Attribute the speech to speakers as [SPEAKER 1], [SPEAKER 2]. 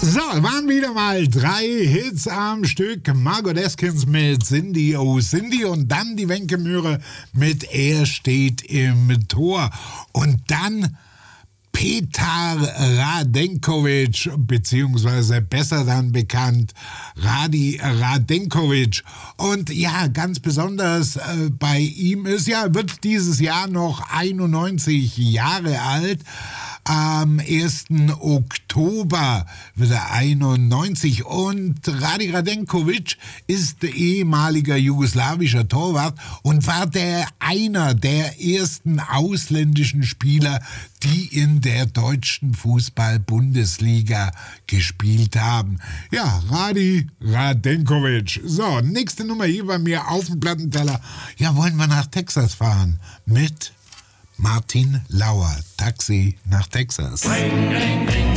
[SPEAKER 1] So, waren wieder mal 3 Hits am Stück. Margot Deskins mit Cindy, oh Cindy, und dann die Wenke Mühre mit Er steht im Tor. Und dann Petar Radenkovic, beziehungsweise besser dann bekannt Radi Radenkovic. Und ja, ganz besonders bei ihm ist, ja, wird dieses Jahr noch 91 Jahre alt. Am 1. Oktober wird er 91 und Radi Radenkovic ist ehemaliger jugoslawischer Torwart und war einer der ersten ausländischen Spieler, die in der deutschen Fußball-Bundesliga gespielt haben. Ja, Radi Radenkovic. So, nächste Nummer hier bei mir auf dem Plattenteller. Ja, wollen wir nach Texas fahren mit Martin Lauer, Taxi nach Texas.
[SPEAKER 2] Ring, ring, ring.